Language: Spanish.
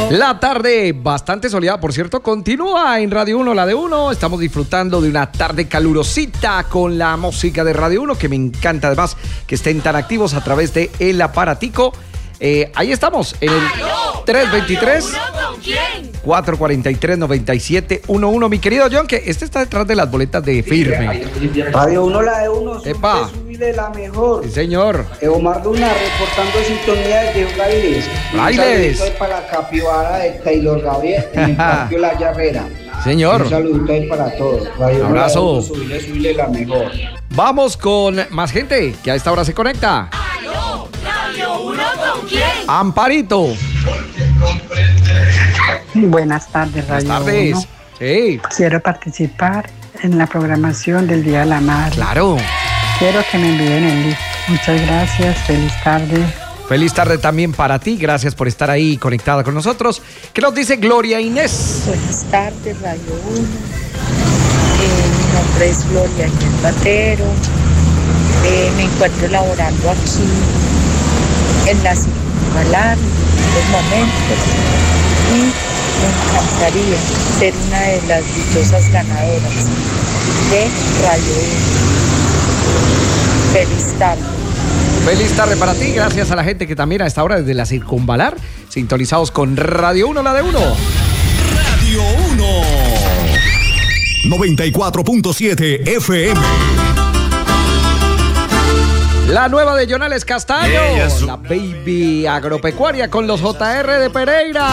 La tarde bastante soleada, por cierto, continúa en Radio 1, la de 1. Estamos disfrutando de una tarde calurosita con la música de Radio 1, que me encanta además que estén tan activos a través de el aparatico. Ahí estamos, en el 323-443-9711. Mi querido John, que este está detrás de las boletas de firme. Radio 1, la de 1. Epa. Subile la mejor. Sí, señor. Omar Luna, reportando sintonía desde Frailes. Frailes. Un saludito para la capibara de Taylor Gabriel en el patio La Llavera. Señor. Un saludito ahí para todos. Radio abrazo. 1, subile la mejor. Vamos con más gente que a esta hora se conecta. Radio 1, ¿con quién? Amparito. Buenas tardes, Radio Buenas tardes. 1. Sí. Quiero participar en la programación del Día de la Madre. Claro. Quiero que me envíen el link. Muchas gracias. Feliz tarde. Feliz tarde también para ti. Gracias por estar ahí conectada con nosotros. ¿Qué nos dice Gloria Inés? Buenas tardes, Radio 1. Mi nombre es Gloria Inés Batero. Me encuentro laborando aquí en la Circunvalar en estos momentos y me encantaría ser una de las dichosas ganadoras de Radio 1. Feliz tarde. Feliz tarde para ti. Gracias a la gente que también a esta hora desde la Circunvalar, sintonizados con Radio 1, la de 1. Radio 1 94.7 FM. La nueva de Jonales Castaño, la baby agropecuaria con los JR de Pereira.